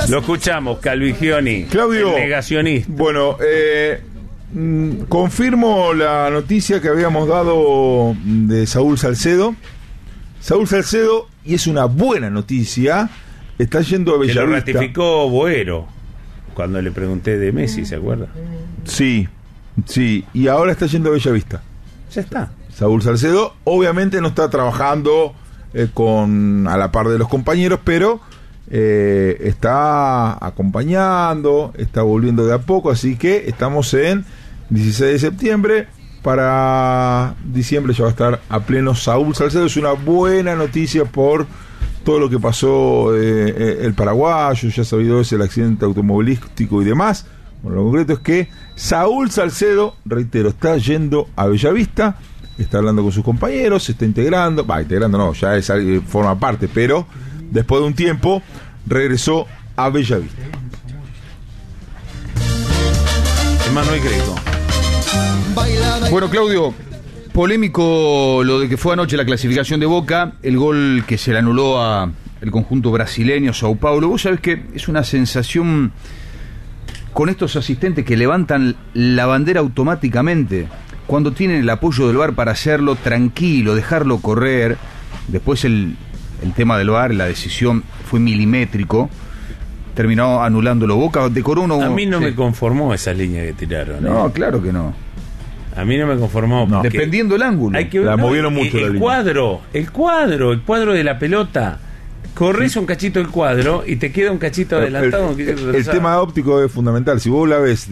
Lo escuchamos, Calvigioni, Claudio, el negacionista. Bueno, confirmo la noticia que habíamos dado de Saúl Salcedo. Saúl Salcedo, y es una buena noticia, está yendo a Que lo Bellavista. ratificó Boero cuando le pregunté de Messi, ¿se acuerda? Sí, y ahora está yendo a Bellavista. Ya está. Saúl Salcedo obviamente no está trabajando a la par de los compañeros, pero está acompañando, está volviendo de a poco, así que estamos en 16 de septiembre. Para diciembre ya va a estar a pleno Saúl Salcedo. Es una buena noticia por todo lo que pasó el paraguayo, ya sabido es el accidente automovilístico y demás. Bueno, lo concreto es que Saúl Salcedo, reitero, está yendo a Bellavista, está hablando con sus compañeros, se está integrando, ya forma parte, pero después de un tiempo regresó a Bellavista. Emanuel Greco. Bueno, Claudio, polémico lo de que fue anoche la clasificación de Boca, el gol que se le anuló a el conjunto brasileño Sao Paulo. Vos sabés que es una sensación con estos asistentes que levantan la bandera automáticamente cuando tienen el apoyo del VAR para hacerlo tranquilo, dejarlo correr. Después el tema del VAR, la decisión fue milimétrico, terminó anulándolo Boca, decoró uno. A mí no me conformó esa línea que tiraron. No, claro que no. A mí no me conformó. No. Dependiendo del ángulo. Hay que, la movieron mucho la el línea. cuadro de la pelota. Corres un cachito el cuadro y te queda un cachito adelantado. El tema óptico es fundamental. Si vos la ves